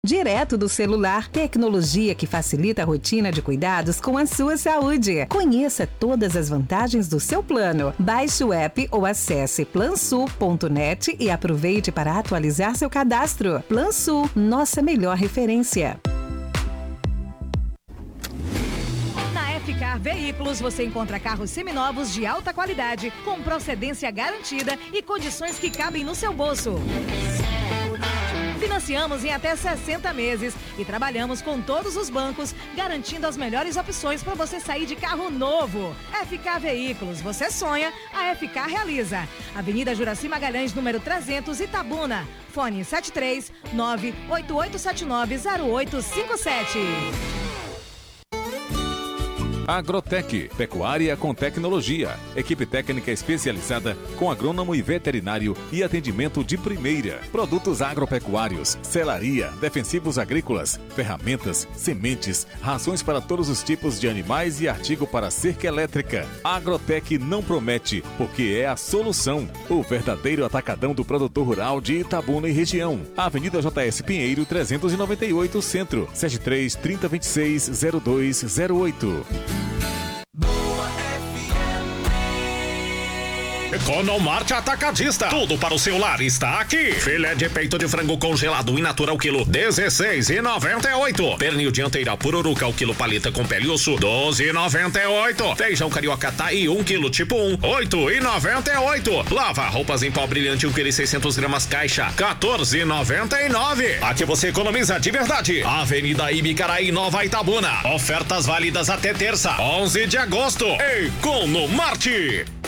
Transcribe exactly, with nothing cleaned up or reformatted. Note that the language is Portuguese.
Direto do celular, tecnologia que facilita a rotina de cuidados com a sua saúde. Conheça todas as vantagens do seu plano. Baixe o app ou acesse plansul ponto net e aproveite para atualizar seu cadastro. Plansul, nossa melhor referência. Na F-Car Veículos você encontra carros seminovos de alta qualidade, com procedência garantida e condições que cabem no seu bolso. Financiamos em até sessenta meses e trabalhamos com todos os bancos, garantindo as melhores opções para você sair de carro novo. F K Veículos, você sonha, a F K realiza. Avenida Juraci Magalhães, número trezentos, Itabuna. Fone sete três nove oito oito sete nove zero oito cinco sete. Agrotec, pecuária com tecnologia. Equipe técnica especializada com agrônomo e veterinário e atendimento de primeira. Produtos agropecuários, selaria, defensivos agrícolas, ferramentas, sementes, rações para todos os tipos de animais e artigo para cerca elétrica. Agrotec não promete, porque é a solução. O verdadeiro atacadão do produtor rural de Itabuna e região. Avenida J S Pinheiro, trezentos e noventa e oito, Centro. sete três, trinta, vinte e seis, zero dois zero oito. Economarte Atacadista. Tudo para o seu lar está aqui. Filé de peito de frango congelado in natura ao quilo dezesseis e noventa e oito. Pernil dianteira pururuca ao quilo paleta com pele e osso doze e noventa e oito. Feijão carioca Taí um quilo tipo um oito e noventa e oito. Lava roupas em pó brilhante um quilo e seiscentos gramas caixa quatorze e noventa e nove. Aqui você economiza de verdade. Avenida Ibicaraí, Nova Itabuna. Ofertas válidas até terça, onze de agosto. Economarte.